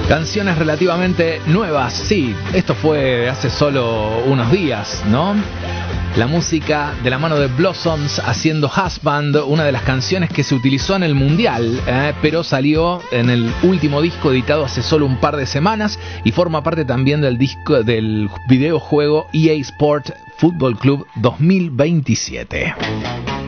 Canciones relativamente nuevas, sí, esto fue hace solo unos días, ¿no? La música de la mano de Blossoms haciendo Husband, una de las canciones que se utilizó en el Mundial, pero salió en el último disco editado hace solo un par de semanas y forma parte también del disco del videojuego EA Sport Football Club 2027.